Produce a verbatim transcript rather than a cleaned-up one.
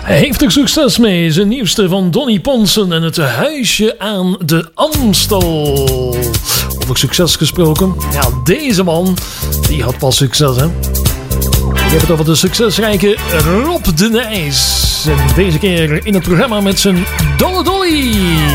heeft er succes mee. Zijn nieuwste van Donnie Ponsen en het huisje aan de Amstel. Over succes gesproken. Ja, deze man, die had pas succes, hè. Ik heb het over de succesrijke Rob de Nijs. En deze keer in het programma met zijn Dolle Dolly.